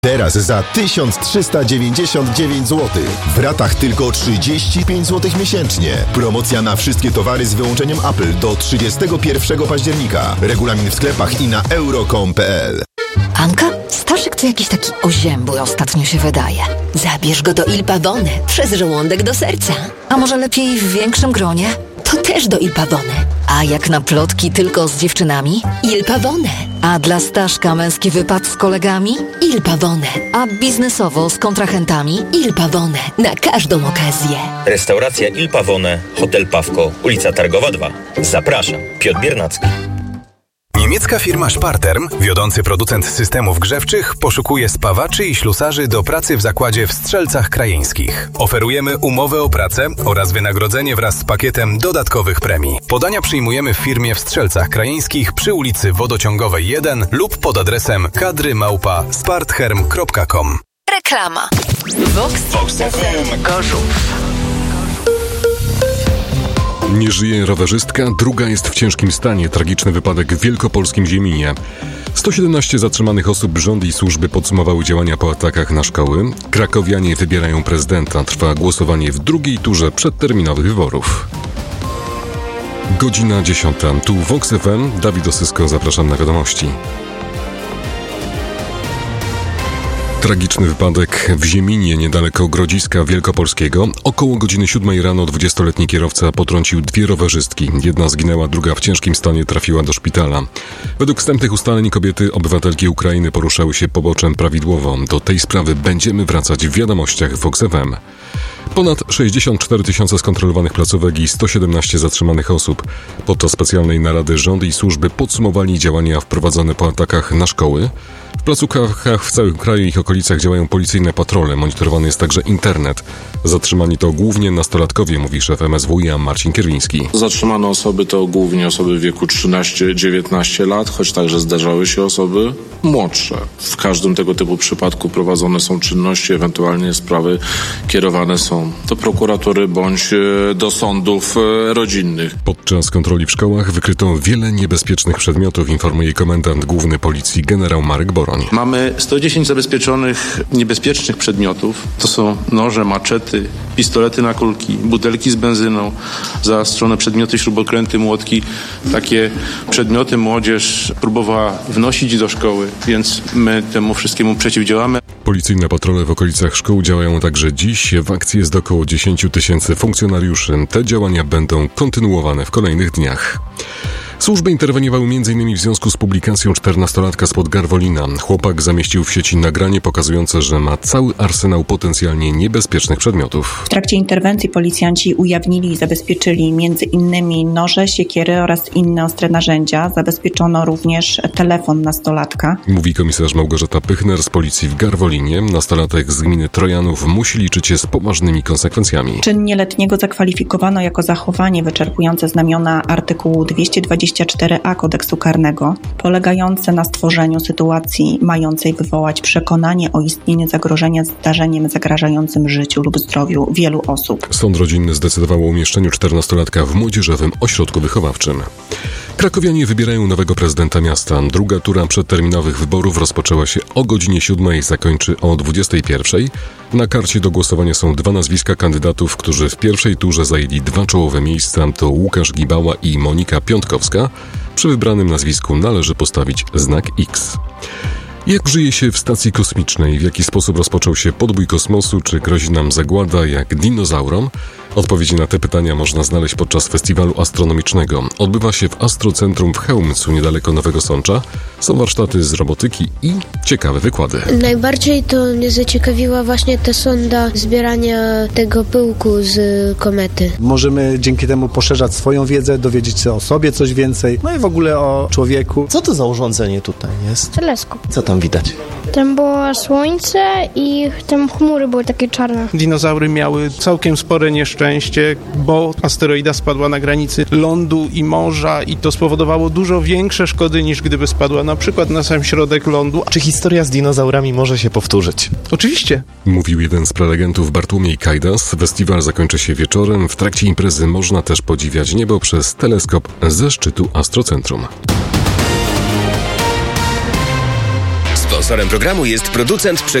Teraz za 1399 zł. W ratach tylko 35 zł miesięcznie. Promocja na wszystkie towary z wyłączeniem Apple do 31 października. Regulamin w sklepach i na euro.com.pl. Anka, Staszek to jakiś taki oziębły ostatnio się wydaje. Zabierz go do Il Pavone, przez żołądek do serca. A może lepiej w większym gronie? To też do Il Pavone. A jak na plotki tylko z dziewczynami? Il Pavone. A dla Staszka męski wypad z kolegami? Il Pavone. A biznesowo z kontrahentami? Il Pavone. Na każdą okazję. Restauracja Il Pavone, Hotel Pawko, ulica Targowa 2. Zapraszam, Piotr Biernacki. Niemiecka firma Sparterm, wiodący producent systemów grzewczych, poszukuje spawaczy i ślusarzy do pracy w zakładzie w Strzelcach Krajeńskich. Oferujemy umowę o pracę oraz wynagrodzenie wraz z pakietem dodatkowych premii. Podania przyjmujemy w firmie w Strzelcach Krajeńskich przy ulicy Wodociągowej 1 lub pod adresem kadry@spartherm.com. Reklama. Vox FM Gorzów. Nie żyje rowerzystka, druga jest w ciężkim stanie. Tragiczny wypadek w wielkopolskim Zieminie. 117 zatrzymanych osób, rząd i służby podsumowały działania po atakach na szkoły. Krakowianie wybierają prezydenta. Trwa głosowanie w drugiej turze przedterminowych wyborów. Godzina 10. Tu Vox FM. Dawid Osysko, zapraszam na wiadomości. Tragiczny wypadek w Zieminie, niedaleko Grodziska Wielkopolskiego. Około godziny 7 rano 20-letni kierowca potrącił dwie rowerzystki. Jedna zginęła, druga w ciężkim stanie trafiła do szpitala. Według wstępnych ustaleń kobiety, obywatelki Ukrainy, poruszały się poboczem prawidłowo. Do tej sprawy będziemy wracać w wiadomościach Vox FM. Ponad 64 tysiące skontrolowanych placówek i 117 zatrzymanych osób. Podczas specjalnej narady rząd i służby podsumowali działania wprowadzone po atakach na szkoły. W placówkach w całym kraju i ich okolicach działają policyjne patrole, monitorowany jest także internet. Zatrzymani to głównie nastolatkowie, mówi szef MSWiA Marcin Kierwiński. Zatrzymane osoby to głównie osoby w wieku 13-19 lat, choć także zdarzały się osoby młodsze. W każdym tego typu przypadku prowadzone są czynności, ewentualnie sprawy kierowane są do prokuratury bądź do sądów rodzinnych. Podczas kontroli w szkołach wykryto wiele niebezpiecznych przedmiotów, informuje komendant główny policji generał Marek Boroń. Mamy 110 zabezpieczonych niebezpiecznych przedmiotów. To są noże, maczety, pistolety na kulki, butelki z benzyną, zaostrzone przedmioty, śrubokręty, młotki. Takie przedmioty młodzież próbowała wnosić do szkoły, więc my temu wszystkiemu przeciwdziałamy. Policyjne patrole w okolicach szkół działają także dziś. W akcji jest około 10 tysięcy funkcjonariuszy. Te działania będą kontynuowane w kolejnych dniach. Służby interweniowały m.in. w związku z publikacją 14-latka spod Garwolina. Chłopak zamieścił w sieci nagranie pokazujące, że ma cały arsenał potencjalnie niebezpiecznych przedmiotów. W trakcie interwencji policjanci ujawnili i zabezpieczyli m.in. noże, siekiery oraz inne ostre narzędzia. Zabezpieczono również telefon nastolatka. Mówi komisarz Małgorzata Pychner z policji w Garwolinie. Nastolatek z gminy Trojanów musi liczyć się z poważnymi konsekwencjami. Czyn nieletniego zakwalifikowano jako zachowanie wyczerpujące znamiona artykułu 224a Kodeksu Karnego, polegające na stworzeniu sytuacji mającej wywołać przekonanie o istnieniu zagrożenia zdarzeniem zagrażającym życiu lub zdrowiu wielu osób. Sąd rodzinny zdecydował o umieszczeniu 14-latka w młodzieżowym ośrodku wychowawczym. Krakowianie wybierają nowego prezydenta miasta. Druga tura przedterminowych wyborów rozpoczęła się o godzinie 7 i zakończy o 21. Na karcie do głosowania są dwa nazwiska kandydatów, którzy w pierwszej turze zajęli dwa czołowe miejsca. To Łukasz Gibała i Monika Piątkowska. Przy wybranym nazwisku należy postawić znak X. Jak żyje się w stacji kosmicznej? W jaki sposób rozpoczął się podbój kosmosu? Czy grozi nam zagłada jak dinozaurom? Odpowiedzi na te pytania można znaleźć podczas festiwalu astronomicznego. Odbywa się w Astrocentrum w Chełmcu, niedaleko Nowego Sącza. Są warsztaty z robotyki i ciekawe wykłady. Najbardziej to mnie zaciekawiła właśnie ta sonda zbierania tego pyłku z komety. Możemy dzięki temu poszerzać swoją wiedzę, dowiedzieć się o sobie coś więcej, no i w ogóle o człowieku. Co to za urządzenie tutaj jest? Teleskop. Co tam widać? Tam było słońce i tam chmury były takie czarne. Dinozaury miały całkiem spore nieszczęście, bo asteroida spadła na granicy lądu i morza i to spowodowało dużo większe szkody niż gdyby spadła na przykład na sam środek lądu. Czy historia z dinozaurami może się powtórzyć? Oczywiście. Mówił jeden z prelegentów Bartłomiej Kajdas. Festiwal zakończy się wieczorem. W trakcie imprezy można też podziwiać niebo przez teleskop ze szczytu Astrocentrum. Sponsorem programu jest producent